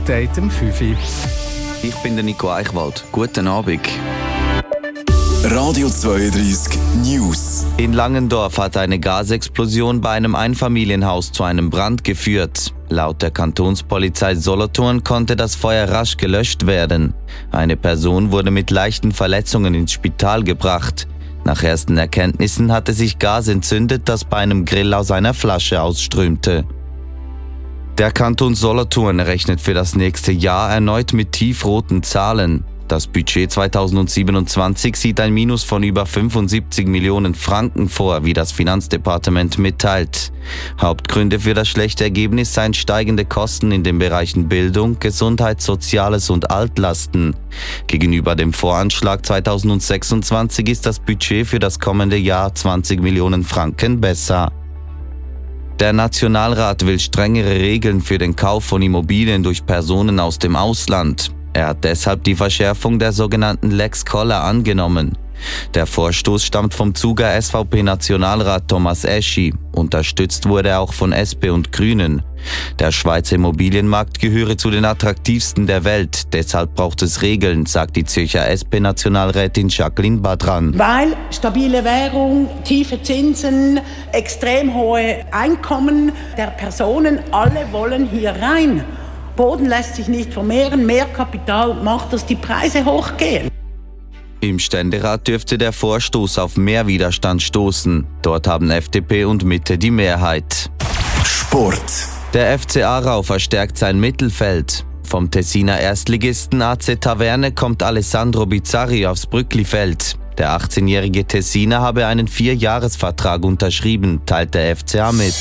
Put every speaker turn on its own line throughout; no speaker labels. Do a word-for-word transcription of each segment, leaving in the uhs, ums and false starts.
Date um fünf Uhr.
Ich bin der Nico Eichwald. Guten Abend.
Radio zweiunddreißig News.
In Langendorf hat eine Gasexplosion bei einem Einfamilienhaus zu einem Brand geführt. Laut der Kantonspolizei Solothurn konnte das Feuer rasch gelöscht werden. Eine Person wurde mit leichten Verletzungen ins Spital gebracht. Nach ersten Erkenntnissen hatte sich Gas entzündet, das bei einem Grill aus einer Flasche ausströmte. Der Kanton Solothurn rechnet für das nächste Jahr erneut mit tiefroten Zahlen. Das Budget zweitausendsiebenundzwanzig sieht ein Minus von über fünfundsiebzig Millionen Franken vor, wie das Finanzdepartement mitteilt. Hauptgründe für das schlechte Ergebnis seien steigende Kosten in den Bereichen Bildung, Gesundheit, Soziales und Altlasten. Gegenüber dem Voranschlag zweitausendsechsundzwanzig ist das Budget für das kommende Jahr zwanzig Millionen Franken besser. Der Nationalrat will strengere Regeln für den Kauf von Immobilien durch Personen aus dem Ausland. Er hat deshalb die Verschärfung der sogenannten Lex Koller angenommen. Der Vorstoß stammt vom Zuger S V P-Nationalrat Thomas Eschi. Unterstützt wurde er auch von S P und Grünen. Der Schweizer Immobilienmarkt gehöre zu den attraktivsten der Welt. Deshalb braucht es Regeln, sagt die Zürcher S P-Nationalrätin Jacqueline Badran.
Weil stabile Währung, tiefe Zinsen, extrem hohe Einkommen der Personen, alle wollen hier rein. Boden lässt sich nicht vermehren, mehr Kapital macht, dass die Preise hochgehen.
Im Ständerat dürfte der Vorstoß auf mehr Widerstand stoßen. Dort haben F D P und Mitte die Mehrheit.
Sport.
Der F C Aarau verstärkt sein Mittelfeld. Vom Tessiner Erstligisten A C Taverne kommt Alessandro Bizzarri aufs Brücklifeld. Der achtzehnjährige Tessiner habe einen Vierjahresvertrag unterschrieben, teilt der F C A mit.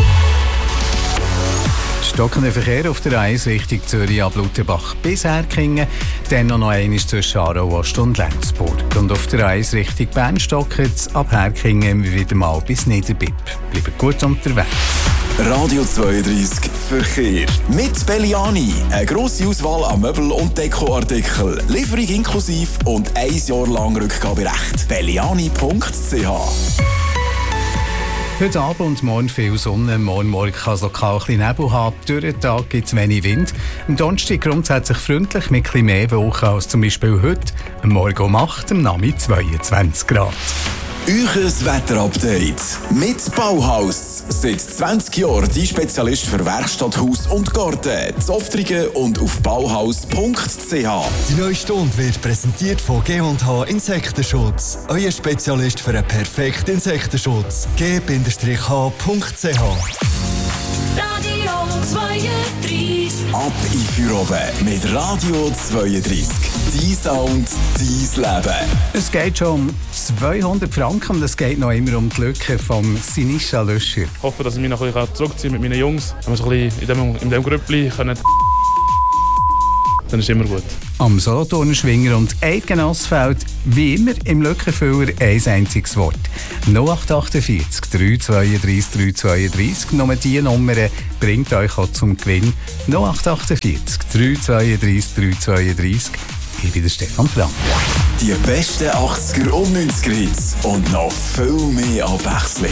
Stockender Verkehr auf der eins Richtung Zürich ab Lutherbach bis Herkingen, dann noch einmal zwischen Aarau Ost und Lenzburg. Und auf der eins Richtung Bern stockert es ab Herkingen wieder mal bis Niederbipp. Bleibt gut unterwegs.
Radio zweiunddreißig Verkehr. Mit Belliani. Eine grosse Auswahl an Möbel- und Dekoartikeln. Lieferung inklusiv und ein Jahr lang Rückgaberecht. belliani punkt c h.
Heute Abend und morgen viel Sonne. Morgen Morgen kann es lokal ein bisschen Nebel haben. Durch den Tag gibt es wenig Wind. Am Donnerstag grundsätzlich freundlich mit etwas mehr Wolken als zum Beispiel heute. Am Morgen um acht, am Nachmittag zweiundzwanzig Grad.
Euches Wetterupdate mit Bauhaus. Seit zwanzig Jahren die Spezialist für Werkstatt, Haus und Garten. Zoftrigen und auf bauhaus punkt c h.
Die neue Stunde wird präsentiert von G und H Insektenschutz. Euer Spezialist für einen perfekten Insektenschutz. G H punkt c h.
Radio zweiunddreißig.
Ab in Feierabend mit Radio zweiunddreißig. Dein Sound, dein Leben.
Es geht schon um zweihundert Franken und es geht noch immer um die Lücke vom Sinischa Löscher.
Ich hoffe, dass ich mich noch ein bisschen zurückziehen kann mit meinen Jungs. Wenn wir so ein bisschen in diesem, in diesem Grüppli können, dann ist es immer gut.
Am Solothurner Schwinger und Eigenassfeld, wie immer im Lückenfüller, ein einziges Wort. null acht acht vier drei zwei drei drei zwei drei. Nur diese Nummer bringt euch auch zum Gewinn. null acht acht vier drei zwei drei drei zwei drei. Ich bin der Stefan Frank.
Die besten achtziger und neunziger Hits und noch viel mehr Abwechslung.